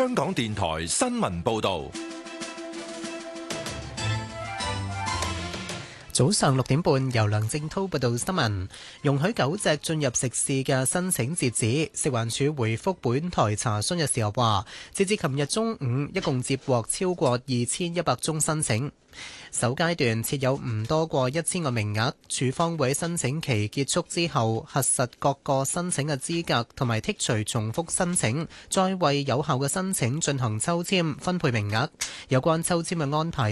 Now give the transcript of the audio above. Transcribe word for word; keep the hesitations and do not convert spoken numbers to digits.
香港電台新聞報道。 早上六點半，由梁正滔報道新聞。容許狗隻進入食肆嘅申請截止，食環署回覆本台查詢嘅時候話，截至琴日中午，一共接獲超過二千一百宗申請。首階段設有唔多過一千個名額，署方會喺申請期結束之後核實各個申請嘅資格同埋剔除重複申請，再為有效嘅申請進行抽籤分配名額。有關抽籤嘅安排